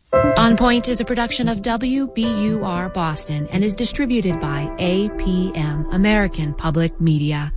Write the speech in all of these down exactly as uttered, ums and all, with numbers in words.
On Point is a production of W B U R Boston and is distributed by A P M, American Public Media.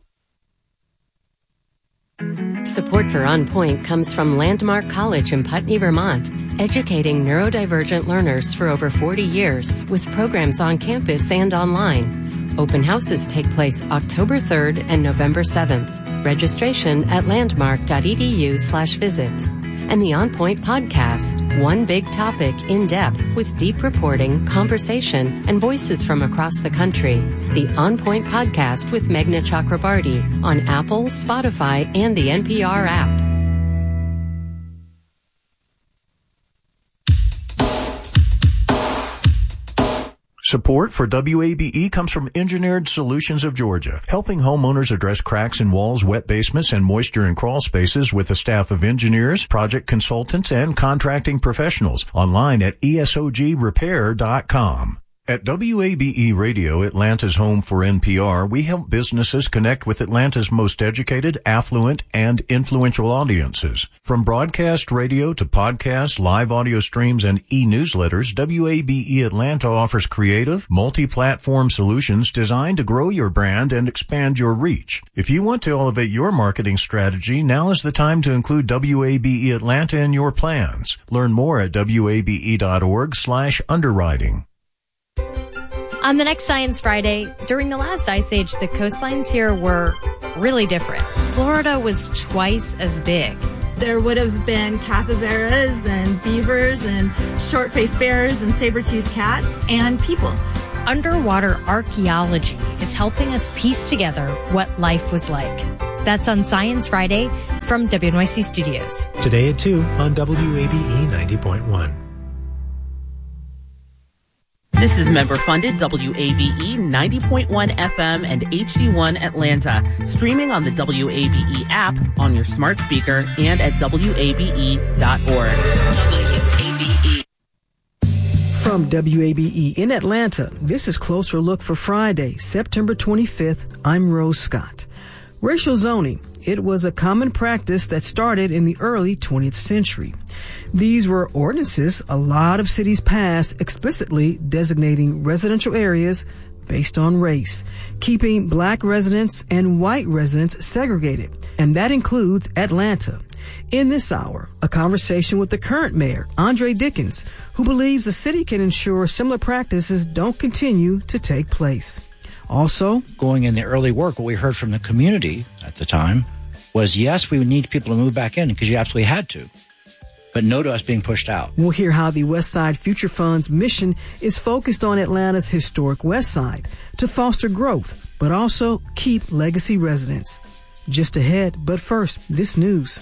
Support for On Point comes from Landmark College in Putney, Vermont, educating neurodivergent learners for over forty years with programs on campus and online. Open houses take place October third and November seventh. Registration at landmark.edu slash visit. And the On Point podcast, one big topic in depth with deep reporting, conversation, and voices from across the country. The On Point podcast with Meghna Chakrabarty on Apple, Spotify, and the N P R app. Support for W A B E comes from Engineered Solutions of Georgia, helping homeowners address cracks in walls, wet basements, and moisture in crawl spaces with a staff of engineers, project consultants, and contracting professionals. Online at E S O G repair dot com. At W A B E Radio, Atlanta's home for N P R, we help businesses connect with Atlanta's most educated, affluent, and influential audiences. From broadcast radio to podcasts, live audio streams, and e-newsletters, W A B E Atlanta offers creative, multi-platform solutions designed to grow your brand and expand your reach. If you want to elevate your marketing strategy, now is the time to include W A B E Atlanta in your plans. Learn more at W A B E dot org slash underwriting. On the next Science Friday, during the last ice age, the coastlines here were really different. Florida was twice as big. There would have been capybaras and beavers and short-faced bears and saber-toothed cats and people. Underwater archaeology is helping us piece together what life was like. That's on Science Friday from W N Y C Studios. Today at two on W A B E ninety point one. This is member-funded W A B E ninety point one F M and H D one Atlanta, streaming on the W A B E app, on your smart speaker, and at W A B E dot org. W A B E. From W A B E in Atlanta, this is Closer Look for Friday, September twenty-fifth. I'm Rose Scott. Racial zoning. It was a common practice that started in the early twentieth century. These were ordinances a lot of cities passed explicitly designating residential areas based on race, keeping black residents and white residents segregated, and that includes Atlanta. In this hour, a conversation with the current mayor, Andre Dickens, who believes the city can ensure similar practices don't continue to take place. Also, going in the early work, what we heard from the community at the time was, yes, we would need people to move back in because you absolutely had to, but no to us being pushed out. We'll hear how the West Side Future Fund's mission is focused on Atlanta's historic West Side to foster growth, but also keep legacy residents. Just ahead, but first, this news.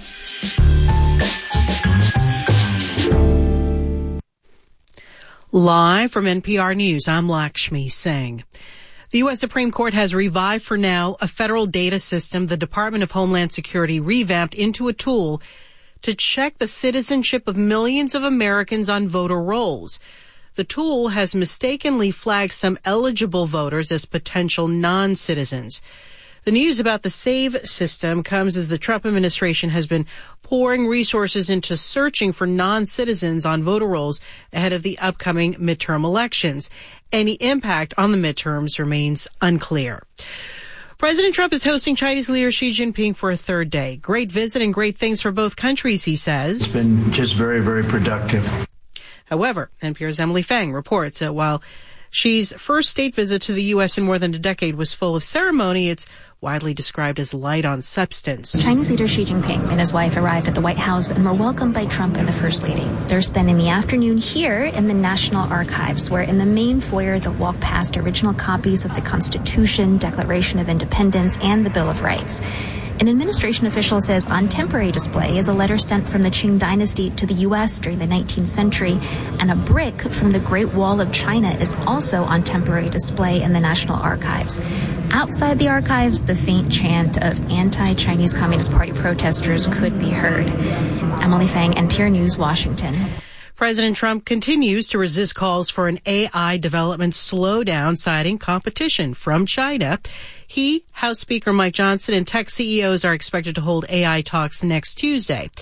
Live from N P R News, I'm Lakshmi Singh. The U S Supreme Court has revived for now a federal data system the Department of Homeland Security revamped into a tool to check the citizenship of millions of Americans on voter rolls. The tool has mistakenly flagged some eligible voters as potential non-citizens. The news about the SAVE system comes as the Trump administration has been pouring resources into searching for non-citizens on voter rolls ahead of the upcoming midterm elections. Any impact on the midterms remains unclear. President Trump is hosting Chinese leader Xi Jinping for a third day. Great visit and great things for both countries, he says. It's been just very, very productive. However, N P R's Emily Fang reports that while Xi's first state visit to the U S in more than a decade was full of ceremony, it's widely described as light on substance. Chinese leader Xi Jinping and his wife arrived at the White House and were welcomed by Trump and the First Lady. They're spending the afternoon here in the National Archives, where in the main foyer they'll walk past original copies of the Constitution, Declaration of Independence, and the Bill of Rights. An administration official says on temporary display is a letter sent from the Qing dynasty to the U S during the nineteenth century, and a brick from the Great Wall of China is also on temporary display in the National Archives. Outside the archives, the faint chant of anti-Chinese Communist Party protesters could be heard. Emily Fang, N P R News, Washington. President Trump continues to resist calls for an A I development slowdown, citing competition from China. He, House Speaker Mike Johnson, and tech C E Os are expected to hold A I talks next Tuesday.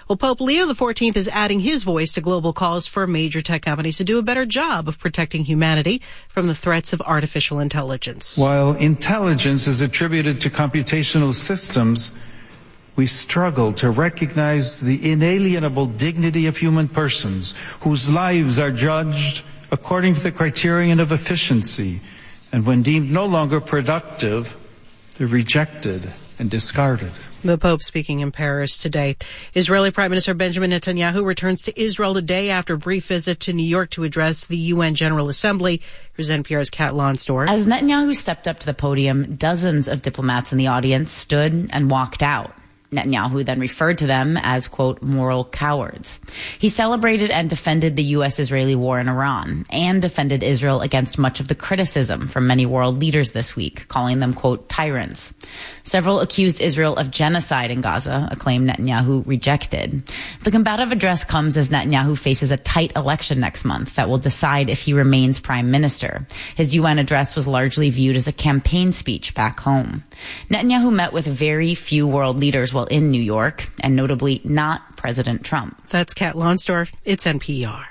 Well, Pope Leo the fourteenth is adding his voice to global calls for major tech companies to do a better job of protecting humanity from the threats of artificial intelligence. While intelligence is attributed to computational systems, we struggle to recognize the inalienable dignity of human persons whose lives are judged according to the criterion of efficiency, and when deemed no longer productive, they're rejected and discarded. The Pope speaking in Paris today. Israeli Prime Minister Benjamin Netanyahu returns to Israel today after a brief visit to New York to address the U N General Assembly. Here's N P R's Kat Lonsdorf. As Netanyahu stepped up to the podium, dozens of diplomats in the audience stood and walked out. Netanyahu then referred to them as, quote, moral cowards. He celebrated and defended the U S-Israeli war in Iran and defended Israel against much of the criticism from many world leaders this week, calling them, quote, tyrants. Several accused Israel of genocide in Gaza, a claim Netanyahu rejected. The combative address comes as Netanyahu faces a tight election next month that will decide if he remains prime minister. His U N address was largely viewed as a campaign speech back home. Netanyahu met with very few world leaders while in New York, and notably not President Trump. That's Kat Lonsdorf. It's N P R.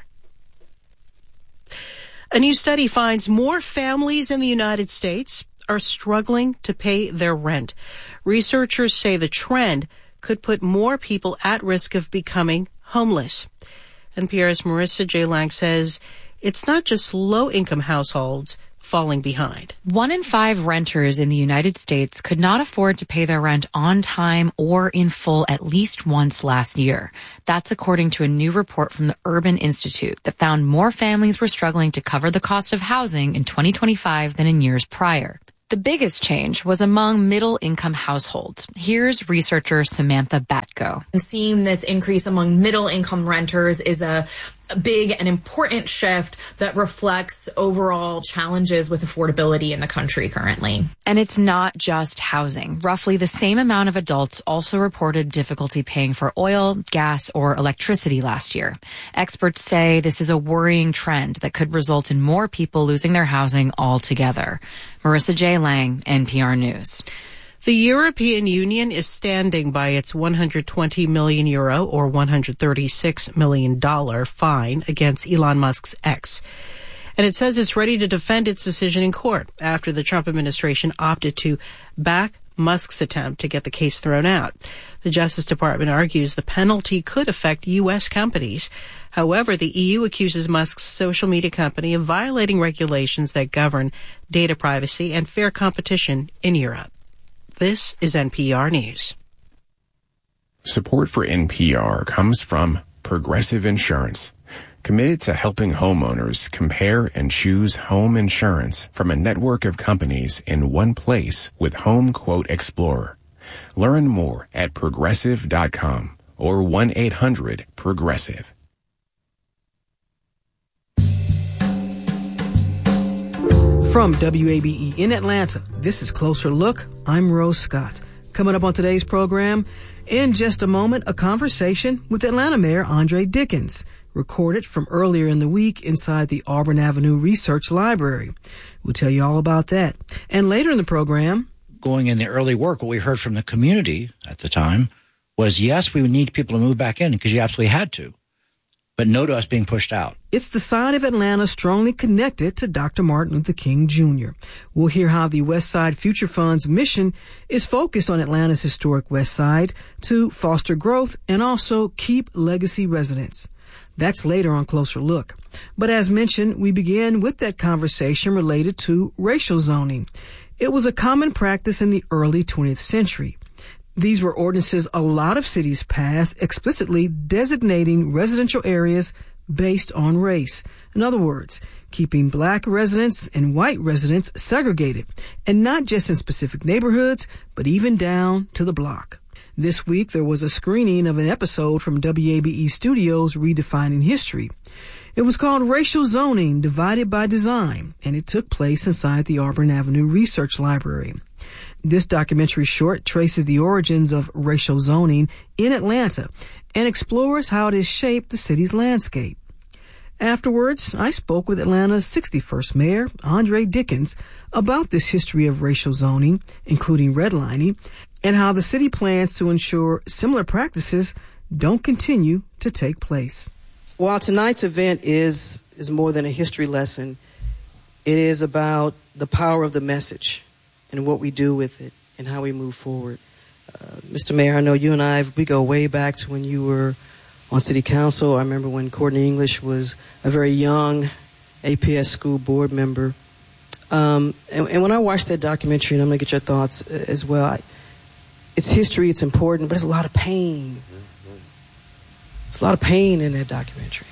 A new study finds more families in the United States are struggling to pay their rent. Researchers say the trend could put more people at risk of becoming homeless. N P R's Marissa J. Lang says it's not just low-income households falling behind. One in five renters in the United States could not afford to pay their rent on time or in full at least once last year. That's according to a new report from the Urban Institute that found more families were struggling to cover the cost of housing in twenty twenty-five than in years prior. The biggest change was among middle-income households. Here's researcher Samantha Batko. Seeing this increase among middle-income renters is a big and important shift that reflects overall challenges with affordability in the country currently. And it's not just housing. Roughly the same amount of adults also reported difficulty paying for oil, gas, or electricity last year. Experts say this is a worrying trend that could result in more people losing their housing altogether. Marissa J. Lang, N P R News. The European Union is standing by its one hundred twenty million euro or one hundred thirty-six million dollars fine against Elon Musk's X. And it says it's ready to defend its decision in court after the Trump administration opted to back Musk's attempt to get the case thrown out. The Justice Department argues the penalty could affect U S companies. However, the E U accuses Musk's social media company of violating regulations that govern data privacy and fair competition in Europe. This is N P R News. Support for N P R comes from Progressive Insurance, committed to helping homeowners compare and choose home insurance from a network of companies in one place with Home Quote Explorer. Learn more at progressive dot com or one eight hundred progressive. From W A B E in Atlanta, this is Closer Look. I'm Rose Scott. Coming up on today's program, in just a moment, a conversation with Atlanta Mayor Andre Dickens, recorded from earlier in the week inside the Auburn Avenue Research Library. We'll tell you all about that. And later in the program, going in the early work, what we heard from the community at the time was, yes, we would need people to move back in because you absolutely had to, but no to us being pushed out. It's the side of Atlanta strongly connected to Doctor Martin Luther King Junior We'll hear how the West Side Future Fund's mission is focused on Atlanta's historic West Side to foster growth and also keep legacy residents. That's later on Closer Look. But as mentioned, we begin with that conversation related to racial zoning. It was a common practice in the early twentieth century. These were ordinances a lot of cities passed explicitly designating residential areas based on race. In other words, keeping black residents and white residents segregated, and not just in specific neighborhoods, but even down to the block. This week, there was a screening of an episode from W A B E Studios Redefining History. It was called Racial Zoning Divided by Design, and it took place inside the Auburn Avenue Research Library. This documentary short traces the origins of racial zoning in Atlanta and explores how it has shaped the city's landscape. Afterwards, I spoke with Atlanta's sixty-first mayor, Andre Dickens, about this history of racial zoning, including redlining, and how the city plans to ensure similar practices don't continue to take place. While tonight's event is is more than a history lesson, it is about the power of the message and what we do with it and how we move forward. Uh, Mister Mayor, I know you and I, we go way back to when you were on city council. I remember when Courtney English was a very young A P S school board member. Um, and, and when I watched that documentary, and I'm going to get your thoughts as well, I, it's history, it's important, but there's a lot of pain. There's a lot of pain in that documentary.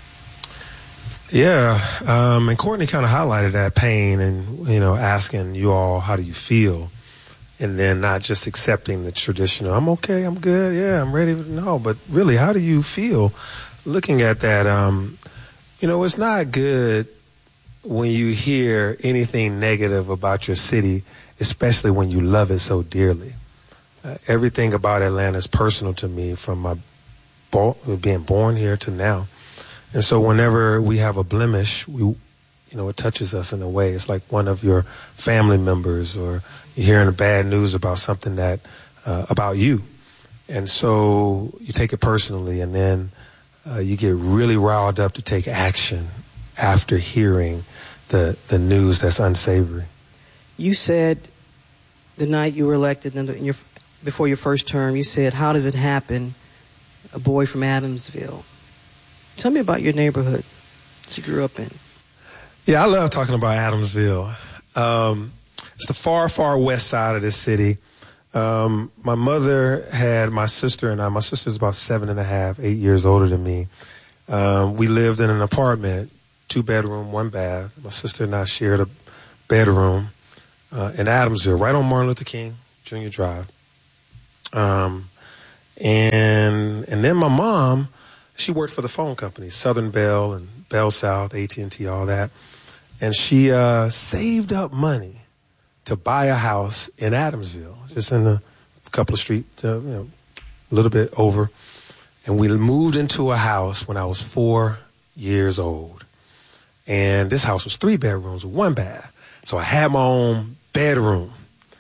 Yeah, um, and Courtney kind of highlighted that pain and, you know, asking you all, how do you feel? And then not just accepting the traditional, I'm okay, I'm good, yeah, I'm ready. No, but really, how do you feel looking at that? Um, you know, it's not good when you hear anything negative about your city, especially when you love it so dearly. Uh, everything about Atlanta is personal to me, from my bo- being born here to now. And so whenever we have a blemish, we, you know, it touches us in a way. It's like one of your family members, or you're hearing the bad news about something that, uh, about you. And so you take it personally, and then uh, you get really riled up to take action after hearing the, the news that's unsavory. You said the night you were elected, in, the, in your, before your first term, you said, how does it happen, a boy from Adamsville? Tell me about your neighborhood that you grew up in. Yeah, I love talking about Adamsville. Um, it's the far, far west side of this city. Um, my mother had my sister and I. My sister's about seven and a half, eight years older than me. Um, we lived in an apartment, two bedroom, one bath. My sister and I shared a bedroom uh, in Adamsville, right on Martin Luther King Junior Drive. Um, and and then my mom, she worked for the phone company, Southern Bell and Bell South, A T and T, all that. And she uh, saved up money to buy a house in Adamsville, just in a couple of streets, uh, you know, a little bit over. And we moved into a house when I was four years old. And this house was three bedrooms with one bath. So I had my own bedroom.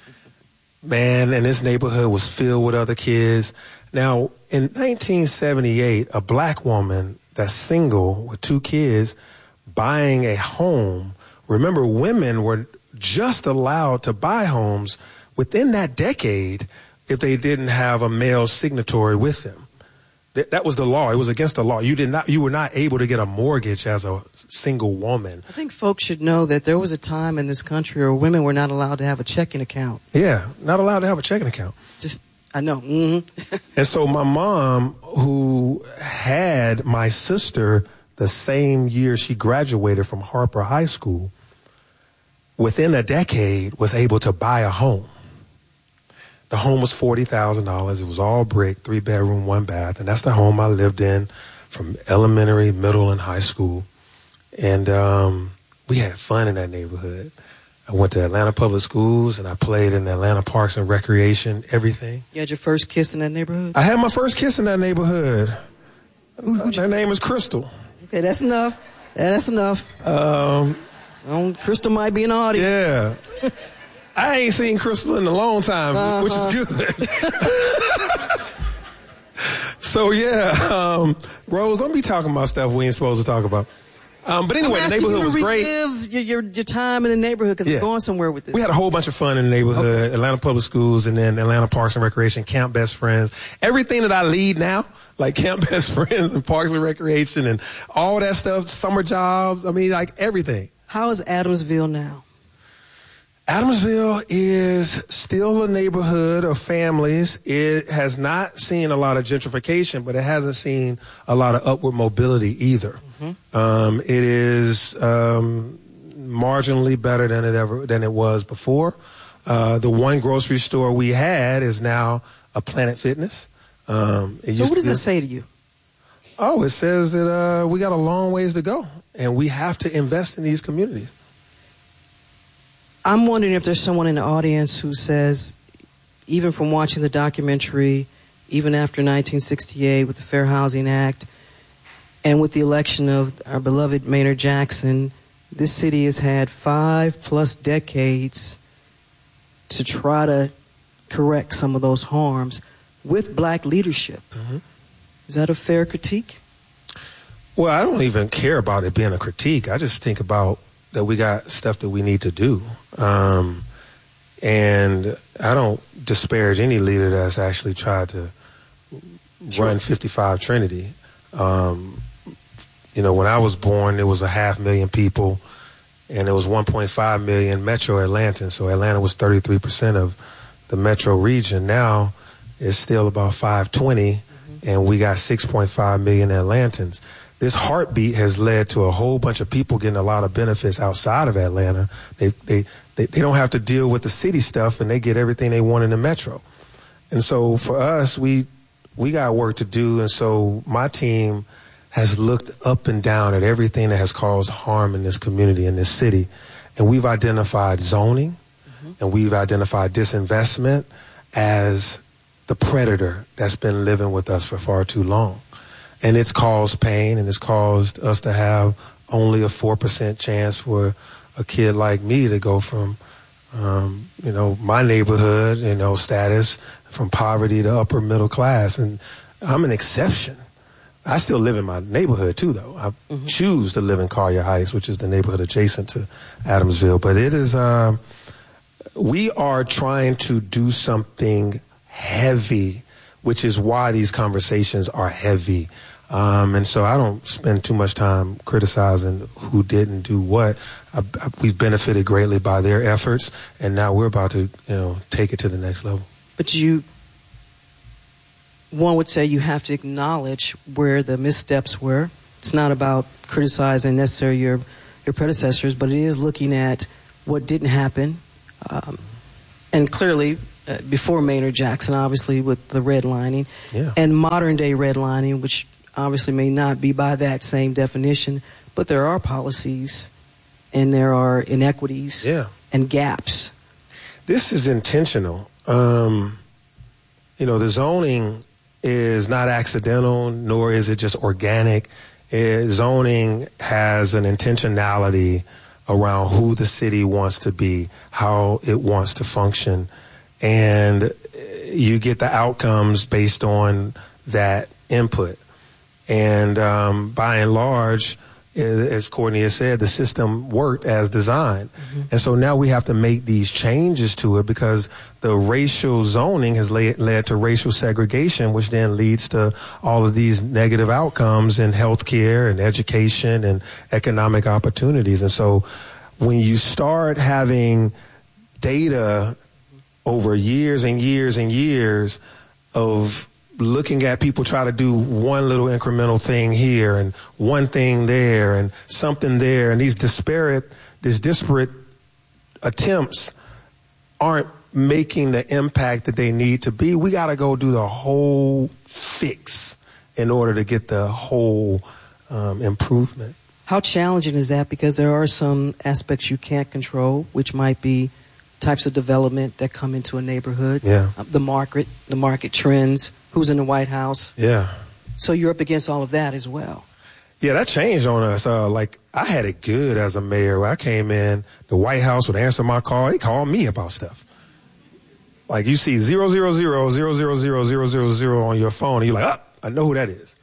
Man, and this neighborhood was filled with other kids. Now, in nineteen seventy-eight, a black woman that's single with two kids buying a home. Remember, women were just allowed to buy homes within that decade if they didn't have a male signatory with them. Th- that was the law. It was against the law. You did not. You were not able to get a mortgage as a single woman. I think folks should know that there was a time in this country where women were not allowed to have a checking account. Yeah, not allowed to have a checking account. Just, I know. Mm-hmm. And so my mom, who had my sister the same year she graduated from Harper High School, within a decade was able to buy a home. The home was forty thousand dollars. It was all brick, three bedroom, one bath. And that's the home I lived in from elementary, middle, and high school. And um, we had fun in that neighborhood. I went to Atlanta Public Schools, and I played in Atlanta Parks and Recreation, everything. You had your first kiss in that neighborhood? I had my first kiss in that neighborhood. Who, who, Her name is Crystal. Okay, that's enough. Yeah, that's enough. Um, um, Crystal might be in the audience. Yeah. I ain't seen Crystal in a long time, uh-huh. which is good. So, yeah, um, Rose, don't be talking about stuff we ain't supposed to talk about. Um, but anyway, the neighborhood was great. Your, your, your time in the neighborhood, because yeah. we're going somewhere with this. We had a whole bunch of fun in the neighborhood, okay. Atlanta Public Schools, and then Atlanta Parks and Recreation, Camp Best Friends. Everything that I lead now, like Camp Best Friends and Parks and Recreation and all that stuff, summer jobs, I mean, like everything. How is Adamsville now? Adamsville is still a neighborhood of families. It has not seen a lot of gentrification, but it hasn't seen a lot of upward mobility either. Mm-hmm. Um, it is um, marginally better than it ever than it was before. Uh, the one grocery store we had is now a Planet Fitness. Um, it so what does it say to you? Oh, it says that uh, we got a long ways to go, and we have to invest in these communities. I'm wondering if there's someone in the audience who says, even from watching the documentary, even after nineteen sixty-eight with the Fair Housing Act, and with the election of our beloved Maynard Jackson, this city has had five plus decades to try to correct some of those harms with black leadership. Mm-hmm. Is that a fair critique? Well, I don't even care about it being a critique. I just think about that we got stuff that we need to do. Um, and I don't disparage any leader that's actually tried to sure. run fifty-five Trinity. Um, you know, when I was born, there was a half million people, and it was one point five million metro Atlantans. So Atlanta was thirty-three percent of the metro region. Now it's still about five twenty, mm-hmm. and we got six point five million Atlantans. This heartbeat has led to a whole bunch of people getting a lot of benefits outside of Atlanta. They, they, they, they don't have to deal with the city stuff, and they get everything they want in the metro. And so for us, we, we got work to do. And so my team has looked up and down at everything that has caused harm in this community, in this city. And we've identified zoning, mm-hmm. and we've identified disinvestment as the predator that's been living with us for far too long. And it's caused pain, and it's caused us to have only a four percent chance for a kid like me to go from, um, you know, my neighborhood, you know, status, from poverty to upper middle class. And I'm an exception. I still live in my neighborhood, too, though. I mm-hmm. choose to live in Collier Heights, which is the neighborhood adjacent to Adamsville. But it is, uh, we are trying to do something heavy, which is why these conversations are heavy. Um, and so I don't spend too much time criticizing who didn't do what. I, I, we've benefited greatly by their efforts, and now we're about to, you know, take it to the next level. But you, one would say you have to acknowledge where the missteps were. It's not about criticizing necessarily your, your predecessors, but it is looking at what didn't happen. Um, and clearly, uh, before Maynard Jackson, obviously, with the redlining, yeah. and modern day redlining, which obviously may not be by that same definition, but there are policies and there are inequities yeah. and gaps. This is intentional. Um, you know, the zoning is not accidental, nor is it just organic. It, zoning has an intentionality around who the city wants to be, how it wants to function, and you get the outcomes based on that input. And um, by and large, as Courtney has said, the system worked as designed. Mm-hmm. And so now we have to make these changes to it because the racial zoning has led, led to racial segregation, which then leads to all of these negative outcomes in healthcare and education and economic opportunities. And so when you start having data over years and years and years of looking at people try to do one little incremental thing here and one thing there and something there, and these disparate, these disparate attempts aren't making the impact that they need to be. We got to go do the whole fix in order to get the whole um, improvement. How challenging is that? Because there are some aspects you can't control, which might be types of development that come into a neighborhood, yeah. uh, the market, the market trends, who's in the White House. Yeah. So you're up against all of that as well. Yeah, that changed on us. Uh, like, I had it good as a mayor. When I came in, the White House would answer my call. They called me about stuff. Like, you see zero, zero, zero, zero, zero, zero, zero, zero, zero on your phone, and you're like, ah, I know who that is.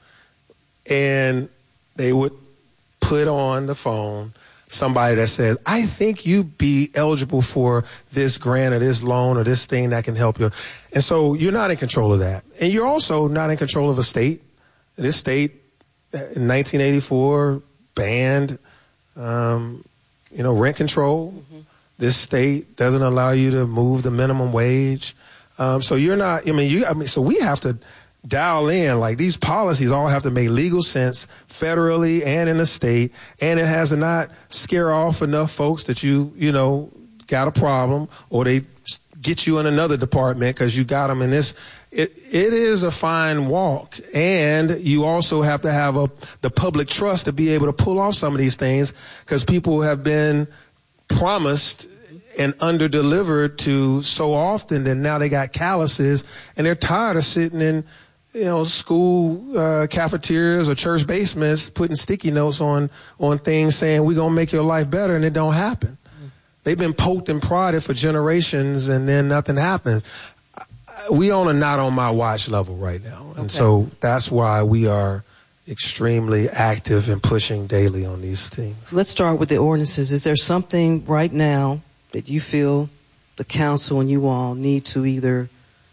And they would put on the phone somebody that says, I think you'd be eligible for this grant or this loan or this thing that can help you. And so you're not in control of that. And you're also not in control of a state. This state in nineteen eighty-four banned, um, you know, rent control. Mm-hmm. This state doesn't allow you to move the minimum wage. Um, so you're not, I mean, you, I mean, so we have to dial in, like, these policies all have to make legal sense federally and in the state, and it has to not scare off enough folks that you, you know, got a problem, or they get you in another department because you got them in this. It, it is a fine walk, and you also have to have a, the public trust to be able to pull off some of these things, because people have been promised and under-delivered to so often that now they got calluses, and they're tired of sitting in, you know, school uh, cafeterias or church basements putting sticky notes on on things saying we're going to make your life better, and it don't happen. Mm. They've been poked and prodded for generations, and then nothing happens. we on a not on my watch level right now. And okay. so that's why we are extremely active and pushing daily on these things. Let's start with the ordinances. Is there something right now that you feel the council and you all need to either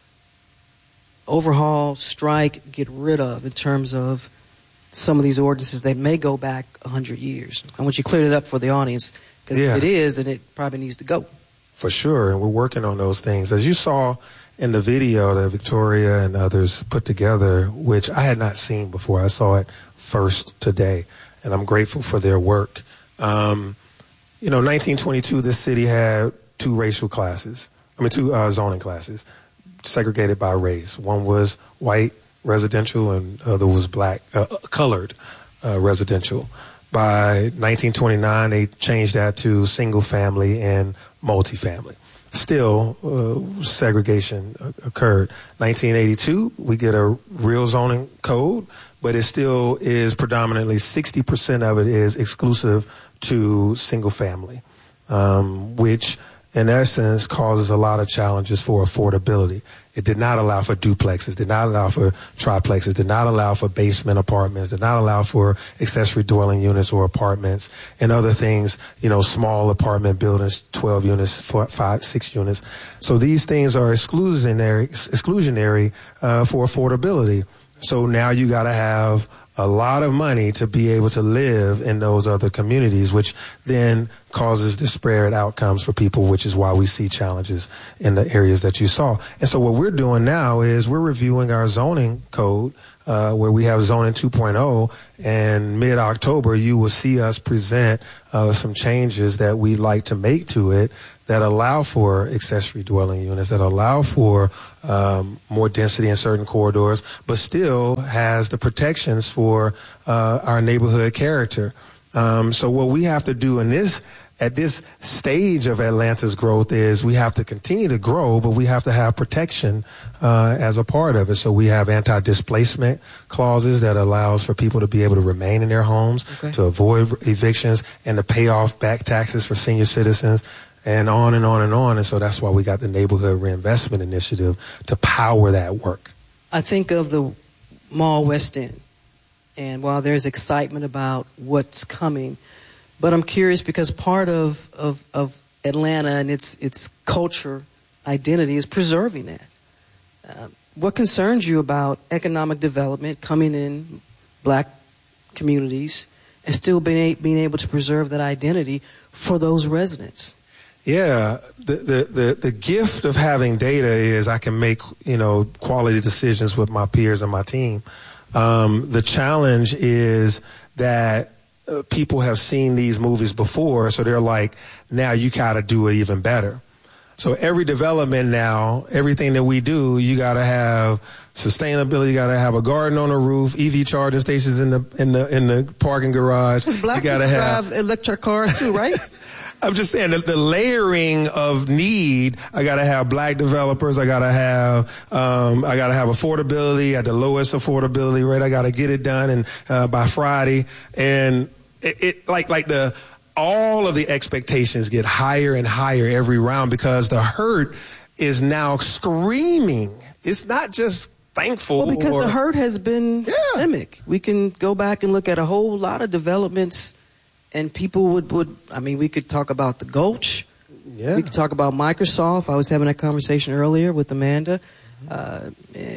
overhaul, strike, get rid of in terms of some of these ordinances that may go back one hundred years? I want you to clear it up for the audience, because yeah. if it is, then it probably needs to go. For sure, and we're working on those things. As you saw in the video that Victoria and others put together, which I had not seen before. I saw it first today, and I'm grateful for their work. Um, you know, nineteen twenty-two, this city had two racial classes. I mean, two uh, zoning classes, segregated by race. One was white residential, and the other was black, uh, colored uh, residential. By nineteen twenty-nine, they changed that to single family and multifamily. Still, uh, segregation occurred. nineteen eighty-two, we get a real zoning code, but it still is predominantly sixty percent of it is exclusive to single family, um, which in essence causes a lot of challenges for affordability. It did not allow for duplexes, did not allow for triplexes, did not allow for basement apartments, did not allow for accessory dwelling units or apartments and other things, you know, small apartment buildings, twelve units, four, five, six units. So these things are exclusionary, exclusionary uh, for affordability. So now you got to have a lot of money to be able to live in those other communities, which then causes disparate outcomes for people, which is why we see challenges in the areas that you saw. And so what we're doing now is we're reviewing our zoning code, uh, where we have zoning two point oh, and mid-October you will see us present uh, some changes that we'd like to make to it that allow for accessory dwelling units, that allow for um, more density in certain corridors, but still has the protections for uh, our neighborhood character. Um, so what we have to do in this, at this stage of Atlanta's growth, is we have to continue to grow, but we have to have protection uh, as a part of it. So we have anti-displacement clauses that allows for people to be able to remain in their homes, okay. to avoid evictions, and to pay off back taxes for senior citizens, and on and on and on. And so that's why we got the Neighborhood Reinvestment Initiative to power that work. I think of the Mall West End, and while there's excitement about what's coming, but I'm curious because part of, of, of Atlanta and its its culture identity is preserving that. Uh, what concerns you about economic development coming in black communities and still being, being able to preserve that identity for those residents? Yeah, the, the, the, the gift of having data is I can make, you know, quality decisions with my peers and my team. Um, the challenge is that uh, people have seen these movies before, so they're like, now you gotta do it even better. So every development now, everything that we do, you gotta have sustainability, you gotta have a garden on the roof, E V charging stations in the in the in the parking garage. Because black you gotta people have drive electric cars too, right? I'm just saying that the layering of need, I gotta have black developers, I gotta have, um, I gotta have affordability at the lowest affordability rate, I gotta get it done and, uh, by Friday. And it, it, like, like the, all of the expectations get higher and higher every round because the hurt is now screaming. It's not just thankful. Well, because or, the hurt has been yeah. systemic. We can go back and look at a whole lot of developments. And people would, would, I mean, we could talk about the Gulch. Yeah. We could talk about Microsoft. I was having that conversation earlier with Amanda. Uh,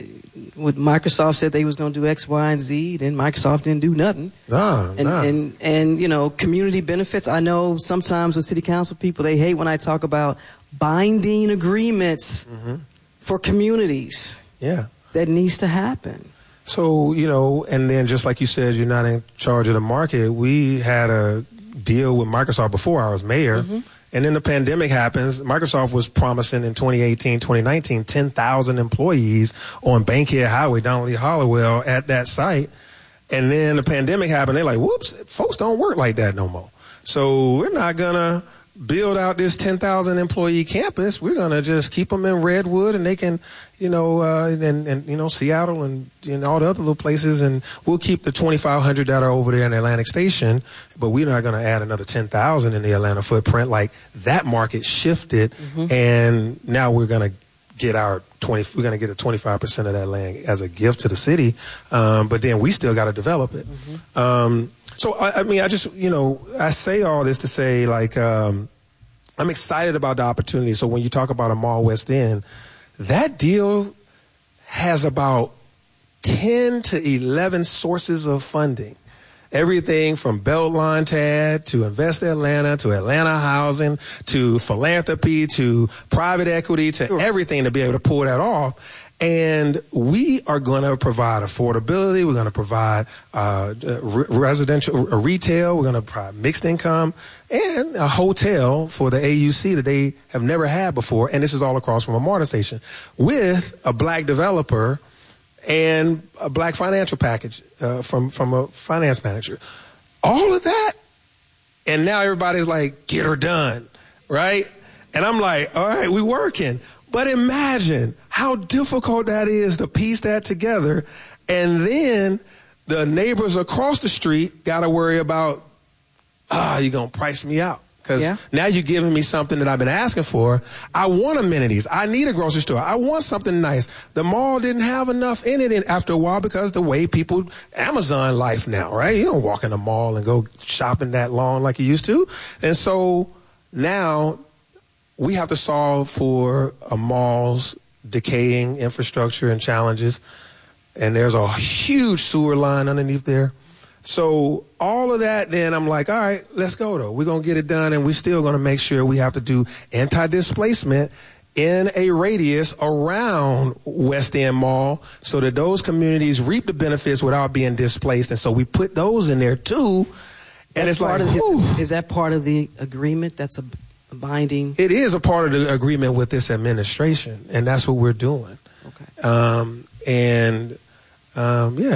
with Microsoft said they was going to do X, Y, and Z. Then Microsoft didn't do nothing. Nah, and, nah. and, and, you know, community benefits. I know sometimes with city council people, they hate when I talk about binding agreements mm-hmm. for communities. Yeah. That needs to happen. So, you know, and then just like you said, you're not in charge of the market. We had a deal with Microsoft before I was mayor. Mm-hmm. And then the pandemic happens. Microsoft was promising in twenty eighteen, twenty nineteen, ten thousand employees on Bankhead Highway down Lee Hollowell at that site. And then the pandemic happened. They're like, whoops, folks don't work like that no more. So we're not going to build out this ten thousand employee campus. We're going to just keep them in Redwood, and they can, you know, uh, and, and, you know, Seattle and, and all the other little places. And we'll keep the twenty-five hundred that are over there in Atlantic Station, but we're not going to add another ten thousand in the Atlanta footprint. Like, that market shifted, mm-hmm. and now we're going to get our twenty. We're going to get a twenty-five percent of that land as a gift to the city, um, but then we still got to develop it. Mm-hmm. Um, so I, I mean, I just you know I say all this to say like um, I'm excited about the opportunity. So when you talk about a Mall West End, that deal has about ten to eleven sources of funding. Everything from Beltline T A D to Invest Atlanta to Atlanta Housing to philanthropy to private equity to sure. everything to be able to pull that off. And we are going to provide affordability. We're going to provide uh, re- residential uh, retail. We're going to provide mixed income and a hotel for the A U C that they have never had before. And this is all across from a MARTA station with a black developer and a black financial package uh, from, from a finance manager. All of that. And now everybody's like, get her done, right? And I'm like, all right, we working. But imagine how difficult that is to piece that together. And then the neighbors across the street got to worry about, ah, oh, you're going to price me out. Because yeah. now you're giving me something that I've been asking for. I want amenities. I need a grocery store. I want something nice. The mall didn't have enough in it after a while because the way people, Amazon life now, right? You don't walk in the mall and go shopping that long like you used to. And so now we have to solve for a mall's decaying infrastructure and challenges. And there's a huge sewer line underneath there. So all of that, then I'm like, all right, let's go though. We're going to get it done, and we're still going to make sure we have to do anti-displacement in a radius around West End Mall so that those communities reap the benefits without being displaced. And so we put those in there too. And That's it's like, the, is that part of the agreement? That's a binding? It is a part of the agreement with this administration, and that's what we're doing. Okay. Um, and um, yeah.